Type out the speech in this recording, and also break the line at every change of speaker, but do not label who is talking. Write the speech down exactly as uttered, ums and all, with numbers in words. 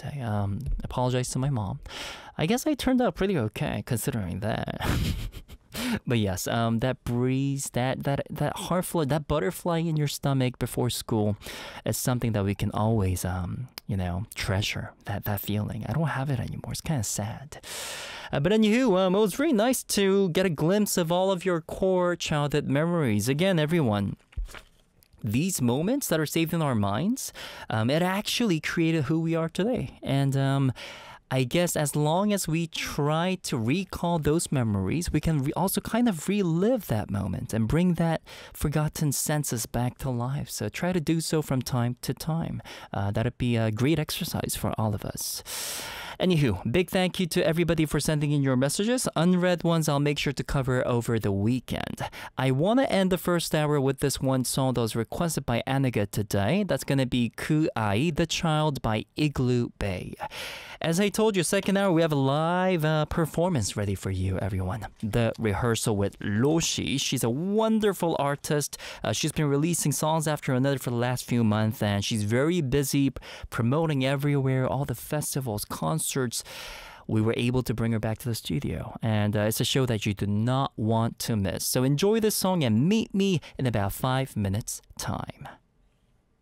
day. Um, apologize to my mom. I guess I turned out pretty okay considering that. But yes, um, that breeze, that that that heart flow, that butterfly in your stomach before school, is something that we can always, um, you know, treasure. That that feeling. I don't have it anymore. It's kind of sad. Uh, but anywho, um, it was really nice to get a glimpse of all of your core childhood memories. Again, everyone. These moments that are saved in our minds, um, it actually created who we are today. And um, I guess as long as we try to recall those memories, we can re- also kind of relive that moment and bring that forgotten senses back to life. So try to do so from time to time. Uh, that'd be a great exercise for all of us. Anywho, big thank you to everybody for sending in your messages. Unread ones I'll make sure to cover over the weekend. I want to end the first hour with this one song that was requested by Anaga today. That's going to be 그 아이, The Child by Igloo Bay. As I told you, second hour, we have a live uh, performance ready for you, everyone. The rehearsal with Loshi. She's a wonderful artist. Uh, she's been releasing songs after another for the last few months, and she's very busy promoting everywhere, all the festivals, concerts. We were able to bring her back to the studio, and uh, it's a show that you do not want to miss. So enjoy this song and meet me in about five minutes' time.